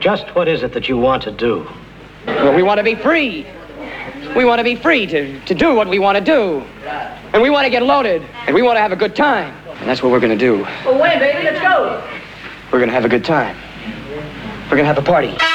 Just what is it that you want to do? Well, we want to be free. We want to be free to do what we want to do. And we want to get loaded. And we want to have a good time. And that's what we're going to do. Well, when, baby? Let's go. We're going to have a good time. We're going to have a party.